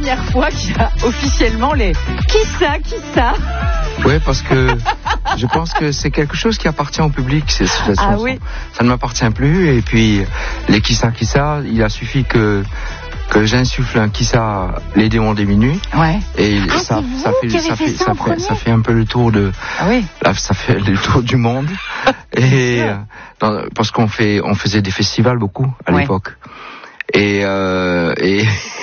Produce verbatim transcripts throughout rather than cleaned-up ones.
première fois qu'il y a officiellement les qui ça, qui ça. Oui, parce que je pense que c'est quelque chose qui appartient au public, c'est cette Ah chanson. oui. Ça ne m'appartient plus, et puis les qui ça, qui ça, il a suffi que que j'insuffle un qui ça, les démons des minuit. Ouais. Et Ah, ça, c'est ça vous fait, qui avez ça fait fait, ça ça en fait, premier ça fait un peu le tour de, Ah oui. là, ça fait le tour du monde. Et euh, dans- parce qu'on fait, on faisait des festivals beaucoup à Ouais. l'époque. Et euh, et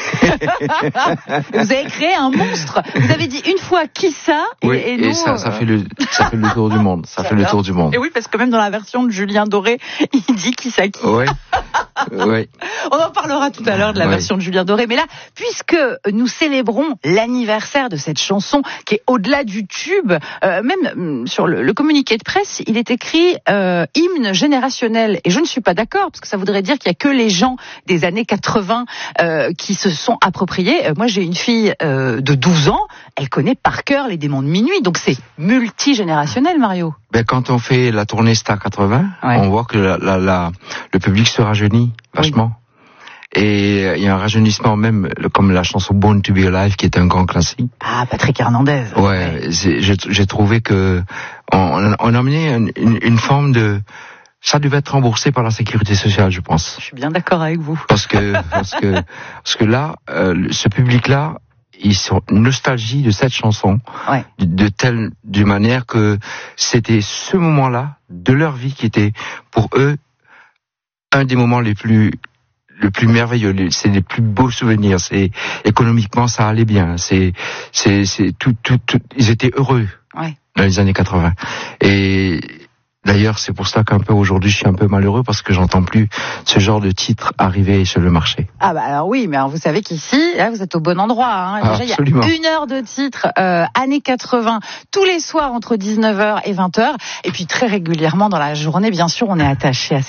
Vous avez créé un monstre. Vous avez dit une fois qui ça et, oui, et et nous, ça, ça euh, fait le, ça fait le tour du monde. Ça fait le J'adore. tour du monde. Et oui, parce que même dans la version de Julien Doré, il dit qui ça qui. Oui, oui. On en parlera tout à l'heure de la Ouais. version de Julien Doré. Mais là, puisque nous célébrons l'anniversaire de cette chanson qui est au-delà du tube, euh, même hum, sur le, le communiqué de presse, il est écrit euh, hymne générationnel. Et je ne suis pas d'accord, parce que ça voudrait dire qu'il y a que les gens des années quatre-vingts euh, qui se sont appropriés. Euh, moi, j'ai une fille euh, de douze ans, elle connaît par cœur les démons de minuit. Donc c'est multigénérationnel, Mario. Ben, quand on fait la tournée Star quatre-vingts, Ouais. on voit que la, la, la, le public se rajeunit vachement. Et il y a un rajeunissement même, comme la chanson Born to be Alive, qui est un grand classique. Ah, Patrick Hernandez. Ouais, c'est- j'ai j'ai trouvé que on, on a amené une, une, une forme de... Ça devait être remboursé par la sécurité sociale, je pense. Je suis bien d'accord avec vous. Parce que parce que parce que là, euh, ce public-là, ils sont nostalgie de cette chanson, Ouais. de, de telle d'une manière que c'était ce moment-là de leur vie qui était pour eux un des moments les plus le plus merveilleux, les- c'est les plus beaux souvenirs. C'est économiquement ça allait bien. C'est c'est c'est tout tout tout. Ils étaient heureux Ouais. dans les années quatre-vingts. Et d'ailleurs, c'est pour ça qu'un peu aujourd'hui, je suis un peu malheureux parce que j'entends plus ce genre de titre arriver sur le marché. Ah bah alors oui, mais alors vous savez qu'ici, là, vous êtes au bon endroit. Hein. Ah, Déjà, absolument. il y a une heure de titre, euh, années quatre-vingts, tous les soirs entre dix-neuf heures et vingt heures. Et puis très régulièrement dans la journée, bien sûr, on est attaché à